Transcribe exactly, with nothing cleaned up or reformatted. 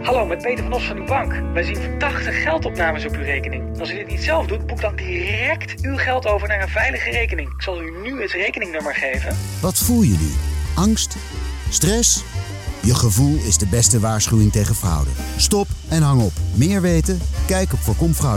Hallo, met Peter van Os van uw bank. Wij zien verdachte geldopnames op uw rekening. Als u dit niet zelf doet, boek dan direct uw geld over naar een veilige rekening. Ik zal u nu het rekeningnummer geven. Wat voel je nu? Angst? Stress? Je gevoel is de beste waarschuwing tegen fraude. Stop en hang op. Meer weten? Kijk op voorkomfraude.